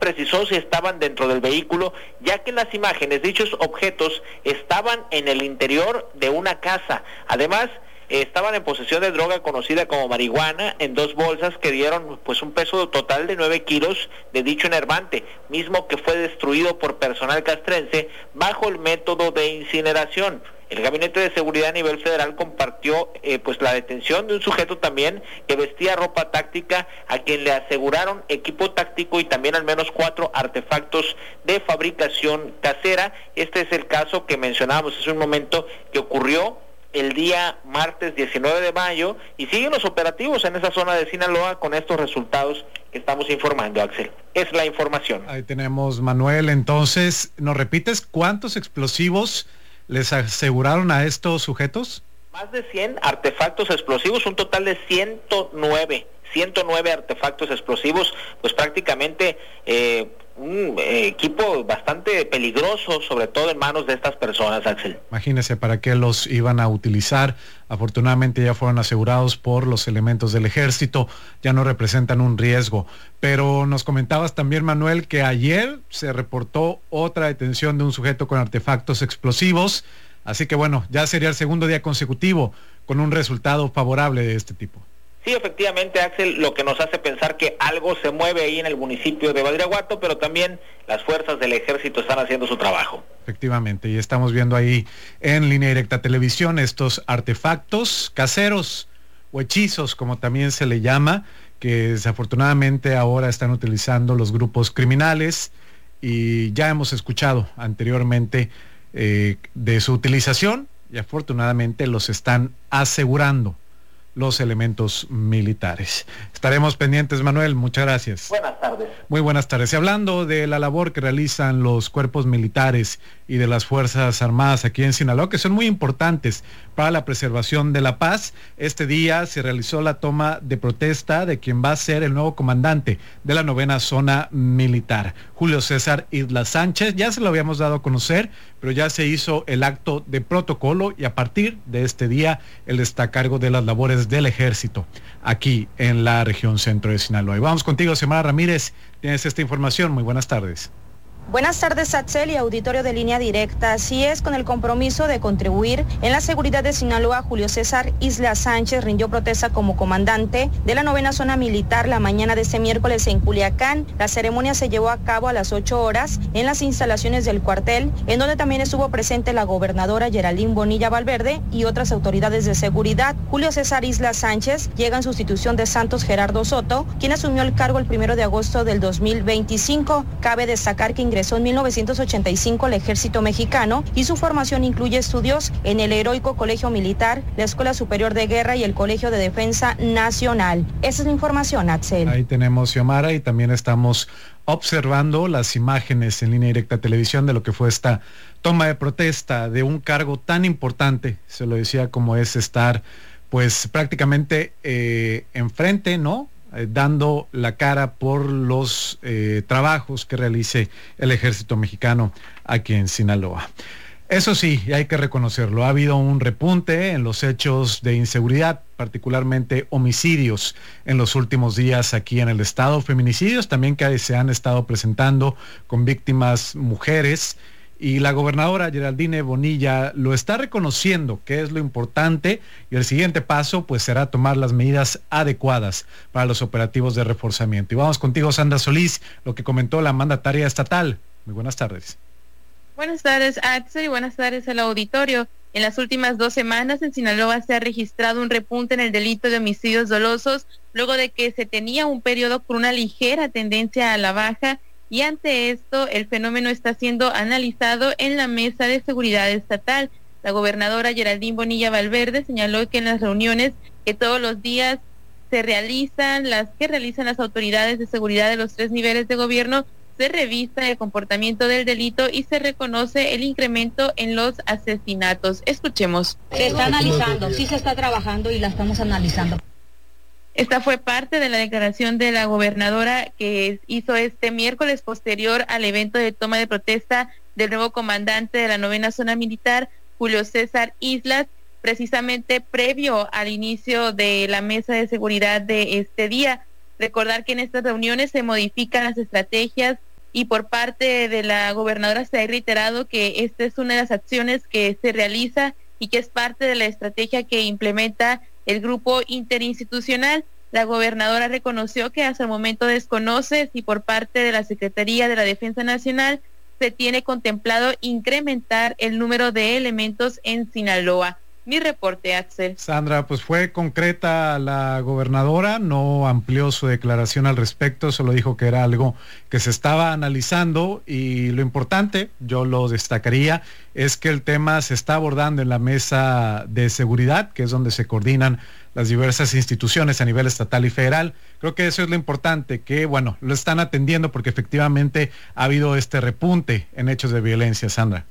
precisó si estaban dentro del vehículo, ya que en las imágenes dichos objetos estaban en el interior de una casa. Además, estaban en posesión de droga conocida como marihuana en 2 bolsas que dieron pues un peso total de 9 kilos de dicho enervante, mismo que fue destruido por personal castrense bajo el método de incineración. El Gabinete de Seguridad a nivel federal compartió pues la detención de un sujeto también que vestía ropa táctica, a quien le aseguraron equipo táctico y también al menos 4 artefactos de fabricación casera. Este es el caso que mencionábamos hace un momento, que ocurrió el día martes 19 de mayo y siguen los operativos en esa zona de Sinaloa con estos resultados que estamos informando, Axel. Es la información. Ahí tenemos, Manuel. Entonces, ¿nos repites cuántos explosivos les aseguraron a estos sujetos? Más de 100 artefactos explosivos, un total de 109 artefactos explosivos, pues prácticamente un equipo bastante peligroso, sobre todo en manos de estas personas, Axel. Imagínese para qué los iban a utilizar. Afortunadamente ya fueron asegurados por los elementos del ejército, ya no representan un riesgo. Pero nos comentabas también, Manuel, que ayer se reportó otra detención de un sujeto con artefactos explosivos, así que bueno, ya sería el segundo día consecutivo con un resultado favorable de este tipo. Sí, efectivamente, Axel, lo que nos hace pensar que algo se mueve ahí en el municipio de Badiraguato, pero también las fuerzas del ejército están haciendo su trabajo. Efectivamente, y estamos viendo ahí en Línea Directa Televisión estos artefactos caseros o hechizos, como también se le llama, que desafortunadamente ahora están utilizando los grupos criminales, y ya hemos escuchado anteriormente de su utilización, y afortunadamente los están asegurando los elementos militares. Estaremos pendientes, Manuel, muchas gracias. Buenas tardes. Muy buenas tardes. Y hablando de la labor que realizan los cuerpos militares y de las Fuerzas Armadas aquí en Sinaloa, que son muy importantes para la preservación de la paz, este día se realizó la toma de protesta de quien va a ser el nuevo comandante de la 9ª Zona Militar, Julio César Islas Sánchez. Ya se lo habíamos dado a conocer, pero ya se hizo el acto de protocolo y a partir de este día él está a cargo de las labores del ejército aquí en la región centro de Sinaloa. Y vamos contigo, Xiomara Ramírez, tienes esta información. Muy buenas tardes. Buenas tardes, Axel y auditorio de Línea Directa. Así es, con el compromiso de contribuir en la seguridad de Sinaloa, Julio César Islas Sánchez rindió protesta como comandante de la 9ª Zona Militar la mañana de este miércoles en Culiacán. La ceremonia se llevó a cabo a las 8 horas en las instalaciones del cuartel, en donde también estuvo presente la gobernadora Geraldine Bonilla Valverde y otras autoridades de seguridad. Julio César Islas Sánchez llega en sustitución de Santos Gerardo Soto, quien asumió el cargo el 1 de agosto del 2025. Cabe destacar que ingresó en 1985 al Ejército Mexicano y su formación incluye estudios en el Heroico Colegio Militar, la Escuela Superior de Guerra y el Colegio de Defensa Nacional. Esa es la información, Axel. Ahí tenemos, Xiomara, y también estamos observando las imágenes en Línea Directa Televisión de lo que fue esta toma de protesta de un cargo tan importante, se lo decía, como es estar pues prácticamente enfrente, ¿no?, dando la cara por los trabajos que realice el ejército mexicano aquí en Sinaloa. Eso sí, y hay que reconocerlo, ha habido un repunte en los hechos de inseguridad, particularmente homicidios en los últimos días aquí en el estado, feminicidios también que se han estado presentando con víctimas mujeres, y la gobernadora Geraldine Bonilla lo está reconociendo, que es lo importante, y el siguiente paso pues será tomar las medidas adecuadas para los operativos de reforzamiento. Y vamos contigo, Sandra Solís, lo que comentó la mandataria estatal. Muy buenas tardes. Buenas tardes, Axel, y buenas tardes al auditorio. En las últimas 2 semanas en Sinaloa se ha registrado un repunte en el delito de homicidios dolosos, luego de que se tenía un periodo con una ligera tendencia a la baja, y ante esto el fenómeno está siendo analizado en la Mesa de Seguridad Estatal. La gobernadora Geraldine Bonilla Valverde señaló que en las reuniones que todos los días se realizan, las que realizan las autoridades de seguridad de los 3 niveles de gobierno, se revisa el comportamiento del delito y se reconoce el incremento en los asesinatos. Escuchemos. Se está analizando, sí se está trabajando y la estamos analizando. Esta fue parte de la declaración de la gobernadora que hizo este miércoles posterior al evento de toma de protesta del nuevo comandante de la 9ª Zona Militar, Julio César Islas, precisamente previo al inicio de la mesa de seguridad de este día. Recordar que en estas reuniones se modifican las estrategias y por parte de la gobernadora se ha reiterado que esta es una de las acciones que se realiza y que es parte de la estrategia que implementa el grupo interinstitucional. La gobernadora reconoció que hasta el momento desconoce si por parte de la Secretaría de la Defensa Nacional se tiene contemplado incrementar el número de elementos en Sinaloa. Mi reporte, Axel. Sandra, pues fue concreta la gobernadora, no amplió su declaración al respecto, solo dijo que era algo que se estaba analizando y lo importante, yo lo destacaría, es que el tema se está abordando en la mesa de seguridad, que es donde se coordinan las diversas instituciones a nivel estatal y federal. Creo que eso es lo importante, que bueno, lo están atendiendo porque efectivamente ha habido este repunte en hechos de violencia, Sandra.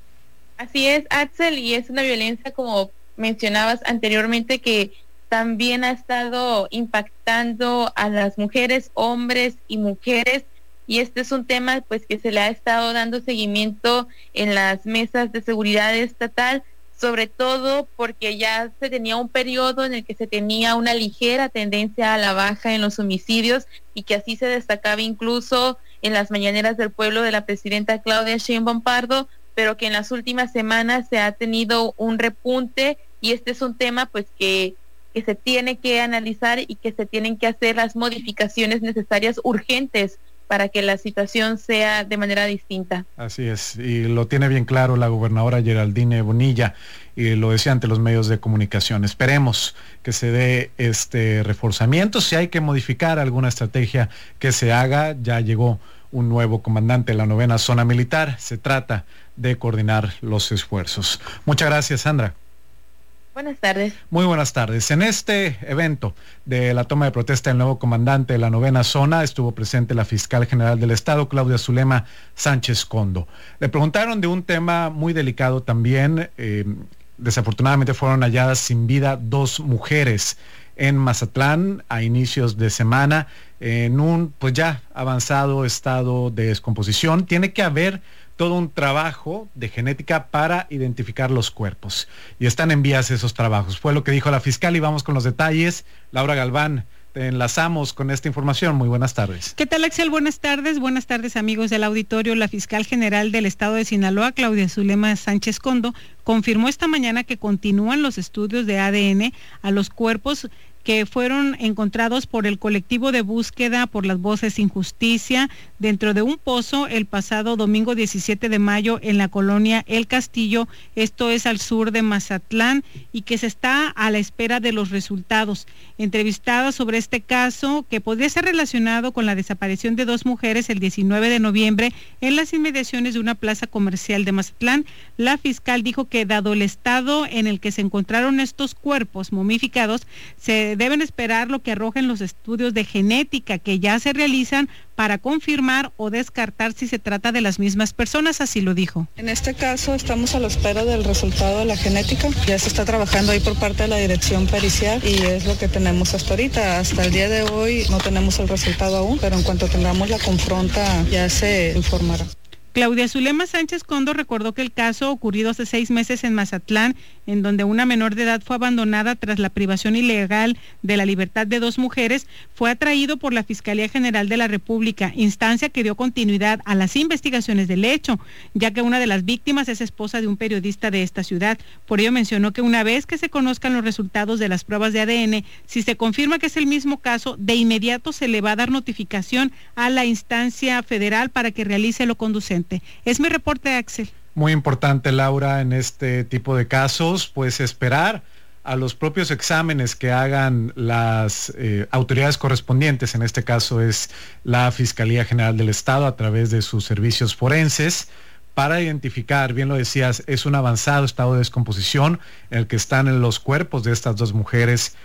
Así es, Axel, y es una violencia, como mencionabas anteriormente, que también ha estado impactando a las mujeres, hombres y mujeres, y este es un tema pues que se le ha estado dando seguimiento en las mesas de seguridad estatal, sobre todo porque ya se tenía un periodo en el que se tenía una ligera tendencia a la baja en los homicidios y que así se destacaba incluso en las mañaneras del pueblo de la presidenta Claudia Sheinbaum Pardo, pero que en las últimas semanas se ha tenido un repunte y este es un tema pues que se tiene que analizar y que se tienen que hacer las modificaciones necesarias urgentes para que la situación sea de manera distinta. Así es, y lo tiene bien claro la gobernadora Geraldine Bonilla, y lo decía ante los medios de comunicación. Esperemos que se dé este reforzamiento, si hay que modificar alguna estrategia que se haga. Ya llegó un nuevo comandante de la 9ª Zona Militar, se trata de coordinar los esfuerzos. Muchas gracias, Sandra. Buenas tardes. Muy buenas tardes. En este evento de la toma de protesta del nuevo comandante de la 9ª Zona estuvo presente la fiscal general del Estado, Claudia Zulema Sánchez Condo. Le preguntaron de un tema muy delicado también. Desafortunadamente fueron halladas sin vida 2 mujeres en Mazatlán a inicios de semana en un pues ya avanzado estado de descomposición. Tiene que haber todo un trabajo de genética para identificar los cuerpos y están en vías esos trabajos. Fue lo que dijo la fiscal y vamos con los detalles. Laura Galván, te enlazamos con esta información. Muy buenas tardes. ¿Qué tal, Axel? Buenas tardes amigos del auditorio. La fiscal general del estado de Sinaloa, Claudia Zulema Sánchez Condo, confirmó esta mañana que continúan los estudios de ADN a los cuerpos que fueron encontrados por el colectivo de búsqueda por las voces sin justicia dentro de un pozo el pasado domingo 17 de mayo en la colonia El Castillo, esto es al sur de Mazatlán, y que se está a la espera de los resultados. Entrevistada sobre este caso, que podría ser relacionado con la desaparición de 2 mujeres el 19 de noviembre en las inmediaciones de una plaza comercial de Mazatlán, la fiscal dijo que dado el estado en el que se encontraron estos cuerpos momificados, se deben esperar lo que arrojen los estudios de genética que ya se realizan para confirmar o descartar si se trata de las mismas personas, así lo dijo. En este caso estamos a la espera del resultado de la genética, ya se está trabajando ahí por parte de la dirección pericial y es lo que tenemos hasta ahorita. Hasta el día de hoy no tenemos el resultado aún, pero en cuanto tengamos la confronta ya se informará. Claudia Zulema Sánchez Condo recordó que el caso ocurrido hace 6 meses en Mazatlán, en donde una menor de edad fue abandonada tras la privación ilegal de la libertad de 2 mujeres, fue atraído por la Fiscalía General de la República, instancia que dio continuidad a las investigaciones del hecho, ya que una de las víctimas es esposa de un periodista de esta ciudad. Por ello mencionó que una vez que se conozcan los resultados de las pruebas de ADN, si se confirma que es el mismo caso, de inmediato se le va a dar notificación a la instancia federal para que realice lo conducente. Es mi reporte, Axel. Muy importante, Laura, en este tipo de casos, pues esperar a los propios exámenes que hagan las autoridades correspondientes. En este caso es la Fiscalía General del Estado a través de sus servicios forenses, para identificar, bien lo decías, es un avanzado estado de descomposición en el que están los cuerpos de estas 2 mujeres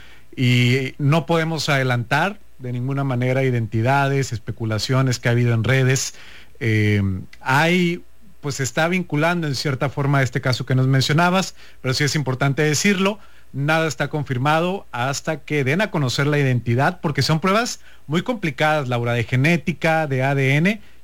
y no podemos adelantar de ninguna manera identidades, especulaciones que ha habido en redes. Pues se está vinculando en cierta forma a este caso que nos mencionabas, pero sí es importante decirlo, nada está confirmado hasta que den a conocer la identidad, porque son pruebas muy complicadas, Laura, de genética, de ADN,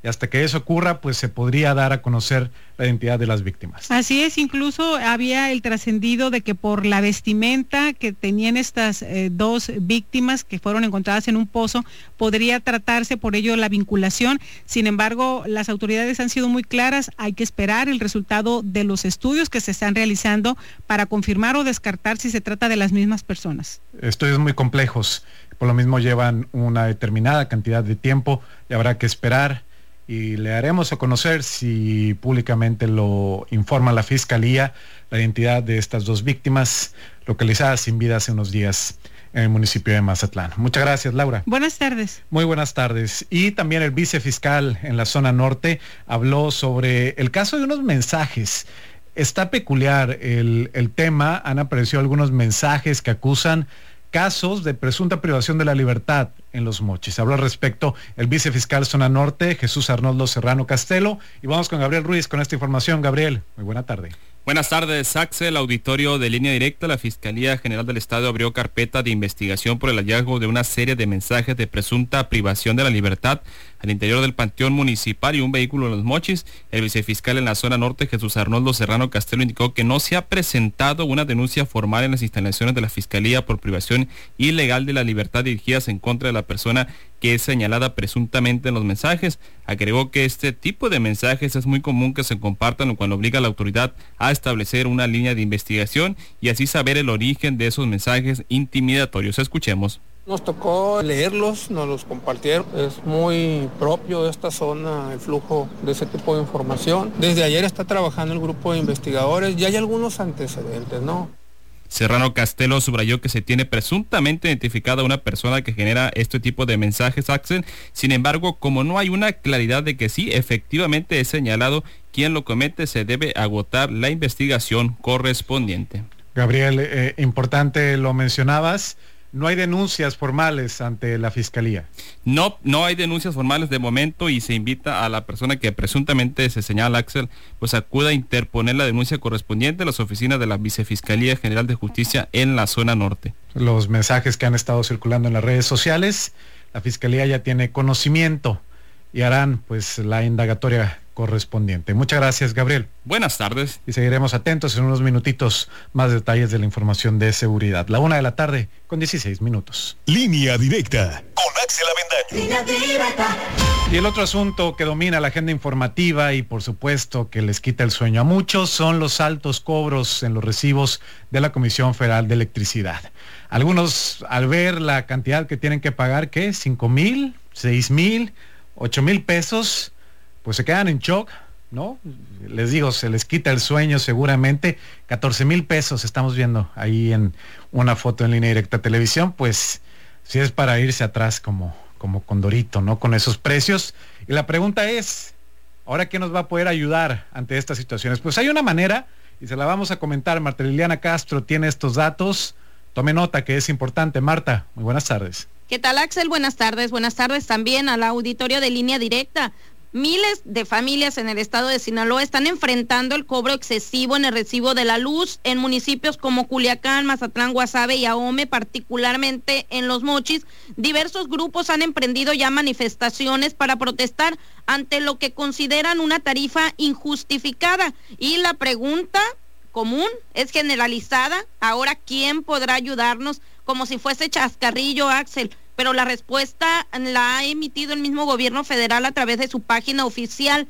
y hasta que eso ocurra, pues se podría dar a conocer la identidad de las víctimas. Así es, incluso había el trascendido de que por la vestimenta que tenían estas dos víctimas que fueron encontradas en un pozo, podría tratarse por ello la vinculación. Sin embargo, las autoridades han sido muy claras, hay que esperar el resultado de los estudios que se están realizando para confirmar o descartar si se trata de las mismas personas. Estudios muy complejos, por lo mismo llevan una determinada cantidad de tiempo y habrá que esperar. Y le haremos a conocer, si públicamente lo informa la Fiscalía, la identidad de estas dos víctimas localizadas sin vida hace unos días en el municipio de Mazatlán. Muchas gracias, Laura. Buenas tardes. Muy buenas tardes. Y también el vicefiscal en la zona norte habló sobre el caso de unos mensajes. Está peculiar el tema, han aparecido algunos mensajes que acusan casos de presunta privación de la libertad en Los Mochis. Habló al respecto el vicefiscal zona norte, Jesús Arnoldo Serrano Castelo, y vamos con Gabriel Ruiz con esta información. Gabriel, muy buena tarde. Buenas tardes, Axel. Auditorio de Línea Directa. La Fiscalía General del Estado abrió carpeta de investigación por el hallazgo de una serie de mensajes de presunta privación de la libertad al interior del Panteón Municipal y un vehículo en Los Mochis. El vicefiscal en la zona norte, Jesús Arnoldo Serrano Castelo, indicó que no se ha presentado una denuncia formal en las instalaciones de la Fiscalía por privación ilegal de la libertad dirigidas en contra de la persona que es señalada presuntamente en los mensajes. Agregó que este tipo de mensajes es muy común que se compartan cuando obliga a la autoridad a establecer una línea de investigación y así saber el origen de esos mensajes intimidatorios. Escuchemos. Nos tocó leerlos, nos los compartieron. Es muy propio de esta zona el flujo de ese tipo de información. Desde ayer está trabajando el grupo de investigadores y hay algunos antecedentes, ¿no? Serrano Castelo subrayó que se tiene presuntamente identificada una persona que genera este tipo de mensajes, Axel. Sin embargo, como no hay una claridad de que sí, efectivamente es señalado quien lo comete, se debe agotar la investigación correspondiente. Gabriel, importante lo mencionabas. No hay denuncias formales ante la Fiscalía. No hay denuncias formales de momento y se invita a la persona que presuntamente se señala, Axel, pues acuda a interponer la denuncia correspondiente a las oficinas de la Vicefiscalía General de Justicia en la zona norte. Los mensajes que han estado circulando en las redes sociales, la Fiscalía ya tiene conocimiento y harán pues la indagatoria correspondiente. Muchas gracias, Gabriel. Buenas tardes. Y seguiremos atentos en unos minutitos más detalles de la información de seguridad. 1:00 p.m. con 16 minutos. Línea Directa con Axel Avendaño. Línea Directa. Y el otro asunto que domina la agenda informativa y por supuesto que les quita el sueño a muchos son los altos cobros en los recibos de la Comisión Federal de Electricidad. Algunos al ver la cantidad que tienen que pagar, ¿qué? 5,000, 6,000, 8,000 pesos, pues se quedan en shock, ¿no? Les digo, se les quita el sueño seguramente. 14,000 pesos estamos viendo ahí en una foto en Línea Directa Televisión, pues si es para irse atrás como Condorito, ¿no? Con esos precios. Y la pregunta es, ¿ahora qué nos va a poder ayudar ante estas situaciones? Pues hay una manera y se la vamos a comentar. Marta Liliana Castro tiene estos datos. Tome nota que es importante. Marta, muy buenas tardes. ¿Qué tal, Axel? Buenas tardes también al auditorio de Línea Directa. Miles de familias en el estado de Sinaloa están enfrentando el cobro excesivo en el recibo de la luz en municipios como Culiacán, Mazatlán, Guasave y Ahome, particularmente en Los Mochis. Diversos grupos han emprendido ya manifestaciones para protestar ante lo que consideran una tarifa injustificada. Y la pregunta común es generalizada. Ahora, ¿quién podrá ayudarnos? Como si fuese chascarrillo, Axel. Pero la respuesta la ha emitido el mismo gobierno federal a través de su página oficial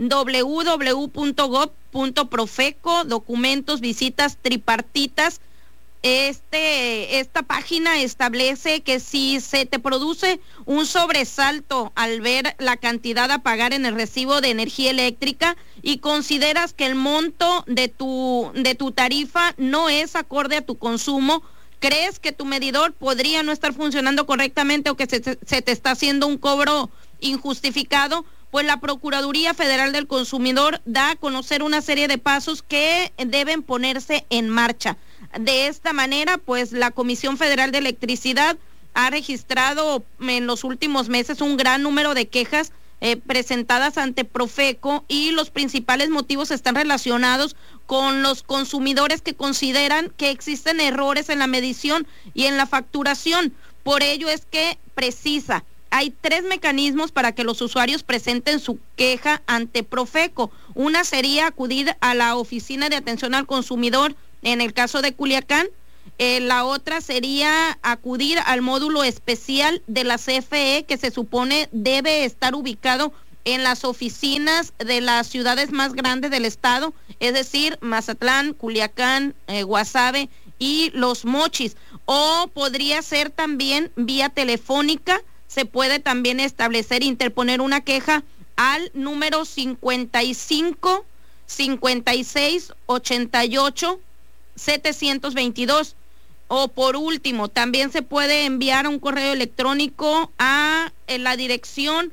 www.gov.profeco, documentos, visitas tripartitas. Esta página establece que si se te produce un sobresalto al ver la cantidad a pagar en el recibo de energía eléctrica y consideras que el monto de tu tarifa no es acorde a tu consumo, crees que tu medidor podría no estar funcionando correctamente o que se te está haciendo un cobro injustificado, pues la Procuraduría Federal del Consumidor da a conocer una serie de pasos que deben ponerse en marcha. De esta manera, pues la Comisión Federal de Electricidad ha registrado en los últimos meses un gran número de quejas presentadas ante Profeco, y los principales motivos están relacionados con los consumidores que consideran que existen errores en la medición y en la facturación. Por ello es que precisa hay 3 mecanismos para que los usuarios presenten su queja ante Profeco. Una sería acudir a la Oficina de Atención al Consumidor en el caso de Culiacán. La otra sería acudir al módulo especial de la CFE, que se supone debe estar ubicado en las oficinas de las ciudades más grandes del estado, es decir, Mazatlán, Culiacán, Guasave y Los Mochis. O podría ser también vía telefónica, se puede también establecer, interponer una queja al número 55 56 88 722. O por último, también se puede enviar un correo electrónico a la dirección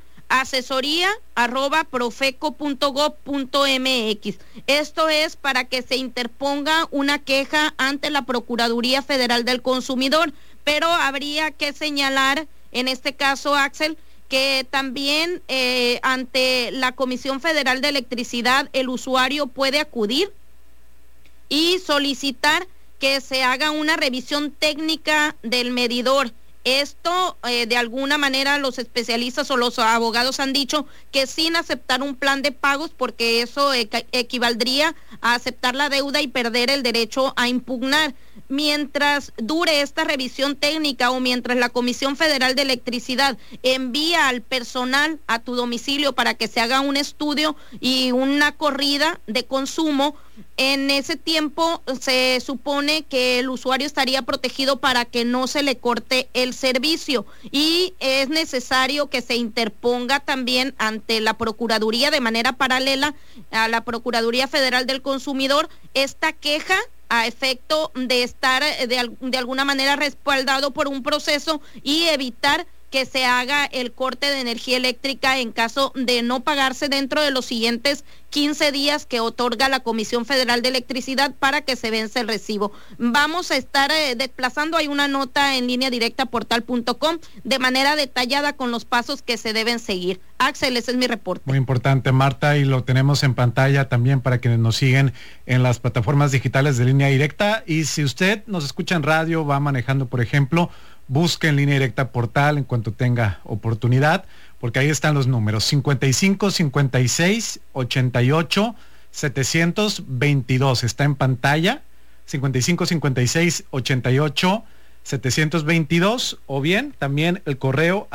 asesoría@profeco.gov.mx. Esto es para que se interponga una queja ante la Procuraduría Federal del Consumidor, pero habría que señalar en este caso, Axel, que también ante la Comisión Federal de Electricidad el usuario puede acudir y solicitar que se haga una revisión técnica del medidor. Esto, de alguna manera, los especialistas o los abogados han dicho que sin aceptar un plan de pagos, porque eso equivaldría a aceptar la deuda y perder el derecho a impugnar. Mientras dure esta revisión técnica o mientras la Comisión Federal de Electricidad envía al personal a tu domicilio para que se haga un estudio y una corrida de consumo, en ese tiempo se supone que el usuario estaría protegido para que no se le corte el servicio, y es necesario que se interponga también ante la Procuraduría de manera paralela a la Procuraduría Federal del Consumidor esta queja a efecto de estar de alguna manera respaldado por un proceso y evitar que se haga el corte de energía eléctrica en caso de no pagarse dentro de los siguientes 15 días que otorga la Comisión Federal de Electricidad para que se vence el recibo. Vamos a estar desplazando, hay una nota en línea directa portal.com de manera detallada con los pasos que se deben seguir. Axel, ese es mi reporte. Muy importante, Marta, y lo tenemos en pantalla también para quienes nos siguen en las plataformas digitales de Línea Directa. Y si usted nos escucha en radio, va manejando, por ejemplo, busque en Línea Directa Portal en cuanto tenga oportunidad, porque ahí están los números 55 56 88 722. Está en pantalla 55 56 88 722, o bien también el correo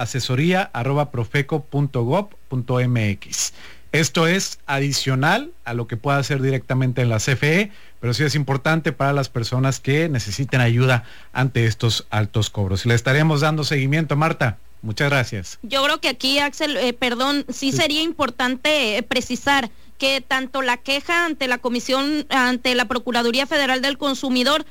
asesoría@profeco.gov.mx. Esto es adicional a lo que pueda hacer directamente en la CFE, pero sí es importante para las personas que necesiten ayuda ante estos altos cobros. Le estaremos dando seguimiento, Marta. Muchas gracias. Yo creo que aquí, Axel, sí sería importante precisar que tanto la queja ante la Comisión, ante la Procuraduría Federal del Consumidor,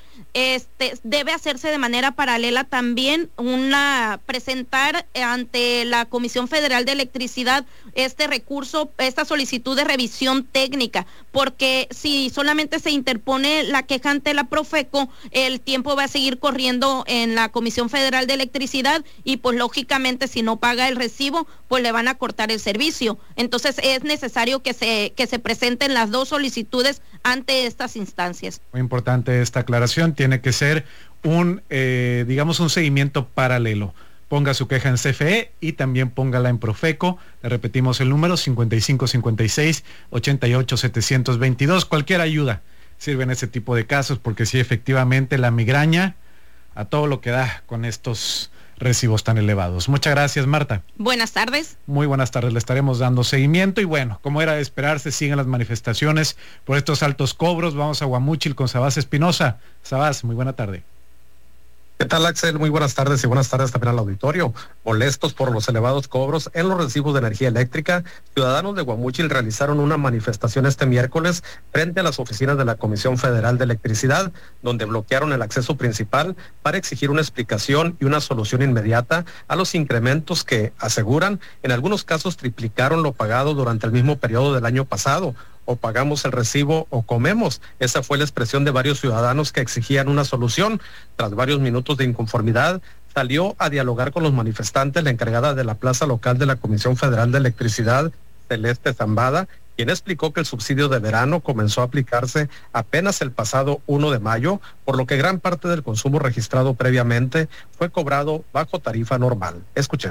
debe hacerse de manera paralela también presentar ante la Comisión Federal de Electricidad este recurso, esta solicitud de revisión técnica, porque si solamente se interpone la queja ante la Profeco, el tiempo va a seguir corriendo en la Comisión Federal de Electricidad y pues lógicamente si no paga el recibo, pues le van a cortar el servicio. Entonces es necesario que se presenten las dos solicitudes ante estas instancias. Muy importante esta aclaración, tiene que ser un seguimiento paralelo. Ponga su queja en CFE y también póngala en Profeco. Le repetimos el número 55 56 88 722. Cualquier ayuda sirve en este tipo de casos, porque sí, efectivamente la migraña a todo lo que da con estos recibos tan elevados. Muchas gracias, Marta. Buenas tardes. Muy buenas tardes, le estaremos dando seguimiento y bueno, como era de esperarse, siguen las manifestaciones por estos altos cobros. Vamos a Guamúchil con Sabás Espinosa. Sabás, muy buena tarde. ¿Qué tal, Axel? Muy buenas tardes y buenas tardes también al auditorio. Molestos por los elevados cobros en los recibos de energía eléctrica, ciudadanos de Guamúchil realizaron una manifestación este miércoles frente a las oficinas de la Comisión Federal de Electricidad, donde bloquearon el acceso principal para exigir una explicación y una solución inmediata a los incrementos que, aseguran, en algunos casos triplicaron lo pagado durante el mismo periodo del año pasado. O pagamos el recibo o comemos. Esa fue la expresión de varios ciudadanos que exigían una solución. Tras varios minutos de inconformidad, salió a dialogar con los manifestantes la encargada de la plaza local de la Comisión Federal de Electricidad, Celeste Zambada, quien explicó que el subsidio de verano comenzó a aplicarse apenas el pasado 1 de mayo, por lo que gran parte del consumo registrado previamente fue cobrado bajo tarifa normal. Escuchemos.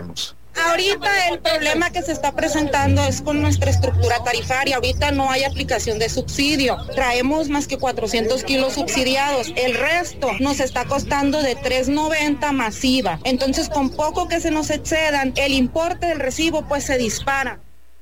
Ahorita el problema que se está presentando es con nuestra estructura tarifaria. Ahorita no hay aplicación de subsidio. Traemos más que 400 kilos subsidiados. El resto nos está costando de $3.90 masiva. Entonces, con poco que se nos excedan, el importe del recibo pues se dispara.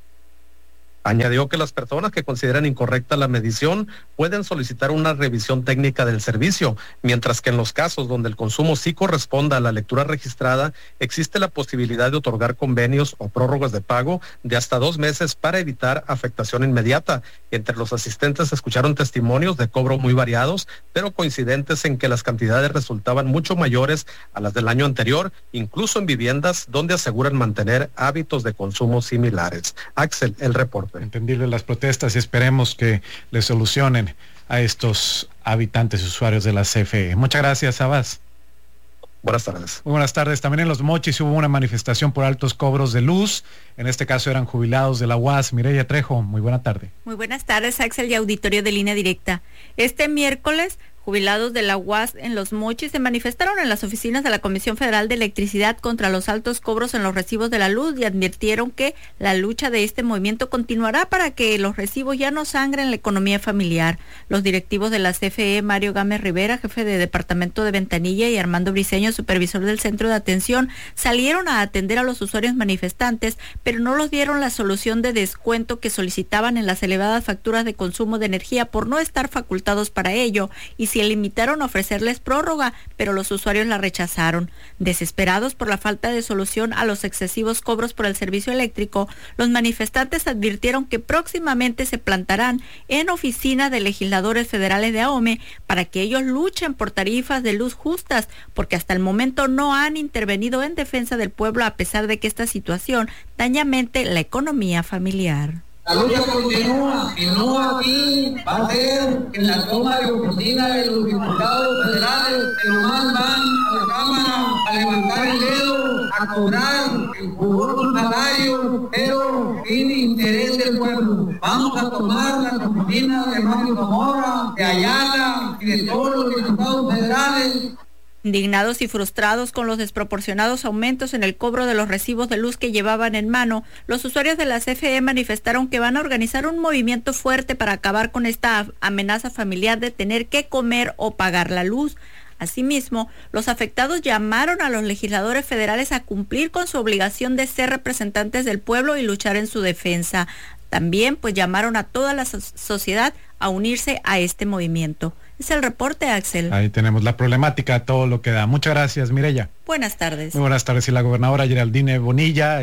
Añadió que las personas que consideran incorrecta la medición pueden solicitar una revisión técnica del servicio, mientras que en los casos donde el consumo sí corresponda a la lectura registrada, existe la posibilidad de otorgar convenios o prórrogas de pago de hasta 2 meses para evitar afectación inmediata. Entre los asistentes se escucharon testimonios de cobro muy variados, pero coincidentes en que las cantidades resultaban mucho mayores a las del año anterior, incluso en viviendas donde aseguran mantener hábitos de consumo similares. Axel, el reporte. Entendible las protestas y esperemos que le solucionen a estos habitantes y usuarios de la CFE. Muchas gracias, Abbas. Buenas tardes. Muy buenas tardes. También en Los Mochis hubo una manifestación por altos cobros de luz. En este caso eran jubilados de la UAS. Mireya Trejo, muy buena tarde. Muy buenas tardes, Axel y auditorio de Línea Directa. Este miércoles, jubilados de la UAS en Los Mochis se manifestaron en las oficinas de la Comisión Federal de Electricidad contra los altos cobros en los recibos de la luz y advirtieron que la lucha de este movimiento continuará para que los recibos ya no sangren la economía familiar. Los directivos de la CFE, Mario Gámez Rivera, jefe de Departamento de Ventanilla, y Armando Briceño, supervisor del Centro de Atención, salieron a atender a los usuarios manifestantes, pero no los dieron la solución de descuento que solicitaban en las elevadas facturas de consumo de energía por no estar facultados para ello, y se limitaron a ofrecerles prórroga, pero los usuarios la rechazaron. Desesperados por la falta de solución a los excesivos cobros por el servicio eléctrico, los manifestantes advirtieron que próximamente se plantarán en oficinas de legisladores federales de AOME para que ellos luchen por tarifas de luz justas, porque hasta el momento no han intervenido en defensa del pueblo a pesar de que esta situación daña la economía familiar. La lucha continúa y no aquí va a ser en la toma de oficina de los diputados federales que nomás van a la Cámara a levantar el dedo, a cobrar el jugoso salario, pero sin interés del pueblo. Vamos a tomar las oficinas de Mario Zamora, de Ayala y de todos los diputados federales. Indignados y frustrados con los desproporcionados aumentos en el cobro de los recibos de luz que llevaban en mano, los usuarios de la CFE manifestaron que van a organizar un movimiento fuerte para acabar con esta amenaza familiar de tener que comer o pagar la luz. Asimismo, los afectados llamaron a los legisladores federales a cumplir con su obligación de ser representantes del pueblo y luchar en su defensa. También, llamaron a toda la sociedad a unirse a este movimiento. Es el reporte, Axel. Ahí tenemos la problemática, todo lo que da. Muchas gracias, Mireya. Buenas tardes. Muy buenas tardes. Y la gobernadora Geraldine Bonilla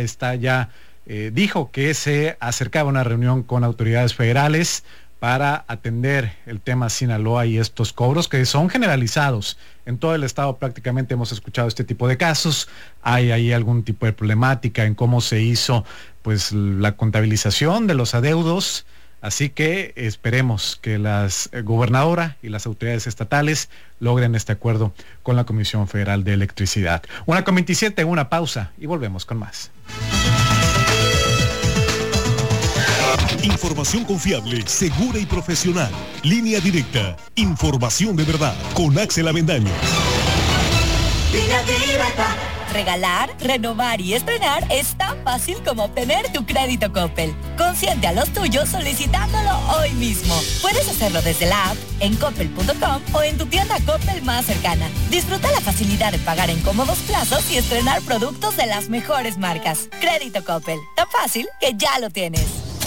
dijo que se acercaba a una reunión con autoridades federales para atender el tema Sinaloa y estos cobros que son generalizados. En todo el estado prácticamente hemos escuchado este tipo de casos. Hay ahí algún tipo de problemática en cómo se hizo la contabilización de los adeudos. Así que esperemos que la gobernadora y las autoridades estatales logren este acuerdo con la Comisión Federal de Electricidad. 1:27, una pausa y volvemos con más. Información confiable, segura y profesional. Línea Directa. Información de verdad. Con Axel Avendaño. Línea Directa. Regalar, renovar y estrenar es tan fácil como obtener tu crédito Coppel. Consiente a los tuyos solicitándolo hoy mismo. Puedes hacerlo desde la app, en coppel.com o en tu tienda Coppel más cercana. Disfruta la facilidad de pagar en cómodos plazos y estrenar productos de las mejores marcas. Crédito Coppel, tan fácil que ya lo tienes.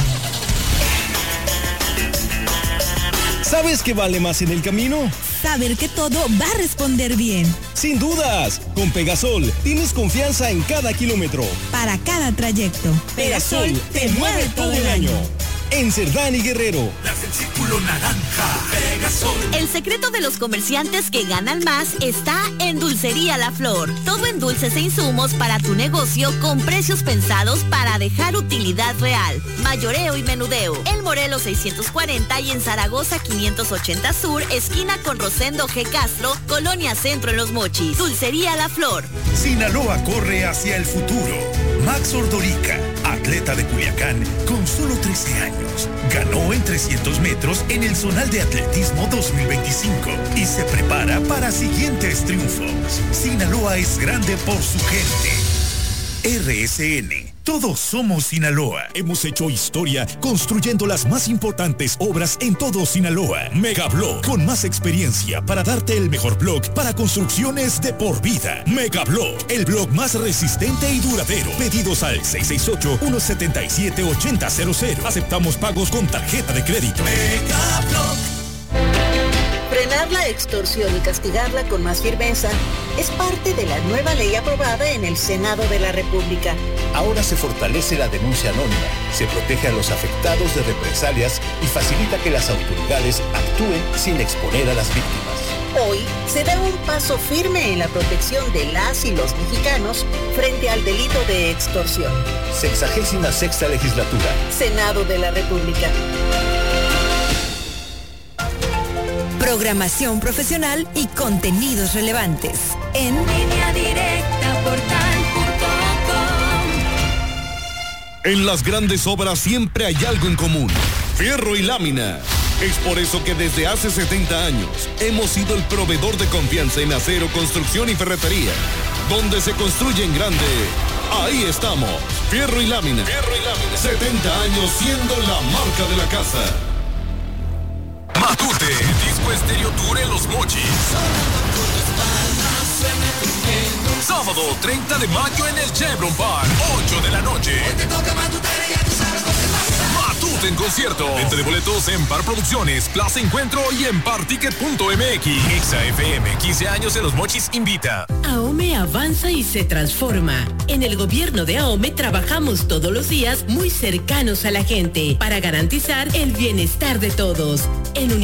¿Sabes qué vale más en el camino? Saber que todo va a responder bien. Sin dudas, con Pegasol tienes confianza en cada kilómetro. Para cada trayecto. Pegasol te mueve todo el año. En Cerdán y Guerrero. Las del círculo naranja. Pegasol. El secreto de los comerciantes que ganan más está en Dulcería La Flor. Todo en dulces e insumos para tu negocio con precios pensados para dejar utilidad real. Mayoreo y menudeo. En Morelos 640 y en Zaragoza 580 Sur, esquina con Rosendo G. Castro, Colonia Centro en Los Mochis. Dulcería La Flor. Sinaloa corre hacia el futuro. Max Ordorica, atleta de Culiacán con solo 13 años, ganó en 300 metros en el Zonal de Atletismo 2025 y se prepara para siguientes triunfos. Sinaloa es grande por su gente. RSN. Todos somos Sinaloa. Hemos hecho historia construyendo las más importantes obras en todo Sinaloa. Megablock, con más experiencia para darte el mejor block para construcciones de por vida. Megablock, el block más resistente y duradero. Pedidos al 668-177-8000. Aceptamos pagos con tarjeta de crédito. Megablock. Frenar la extorsión y castigarla con más firmeza es parte de la nueva ley aprobada en el Senado de la República. Ahora se fortalece la denuncia anónima, se protege a los afectados de represalias y facilita que las autoridades actúen sin exponer a las víctimas. Hoy se da un paso firme en la protección de las y los mexicanos frente al delito de extorsión. 66ª legislatura. Senado de la República. Programación profesional y contenidos relevantes en Línea Directa Portal.com. En las grandes obras siempre hay algo en común: fierro y lámina. Es por eso que desde hace 70 años hemos sido el proveedor de confianza en acero, construcción y ferretería. Donde se construye en grande, ahí estamos. Fierro y lámina. 70 años siendo la marca de la casa. Matute, Disco Estéreo Tour en Los Mochis. Sábado 30 de mayo en el Chevron Park, 8 de la noche. Matute en concierto. Venta de boletos en Par Producciones, Plaza Encuentro y en particket.mx. XFM, 15 años en Los Mochis invita. AOME avanza y se transforma. En el gobierno de AOME trabajamos todos los días muy cercanos a la gente para garantizar el bienestar de todos. En